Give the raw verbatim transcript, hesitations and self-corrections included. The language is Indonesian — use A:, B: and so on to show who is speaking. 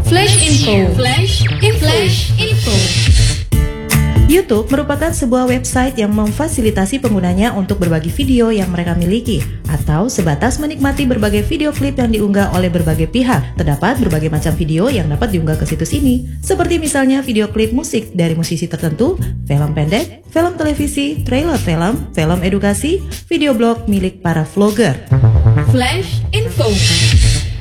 A: Flash Info. Flash Info. Flash Info.
B: YouTube merupakan sebuah website yang memfasilitasi penggunanya untuk berbagi video yang mereka miliki atau sebatas menikmati berbagai video klip yang diunggah oleh berbagai pihak. Terdapat berbagai macam video yang dapat diunggah ke situs ini, seperti misalnya video klip musik dari musisi tertentu, film pendek, film televisi, trailer film, film edukasi, video blog milik para vlogger.
A: Flash Info.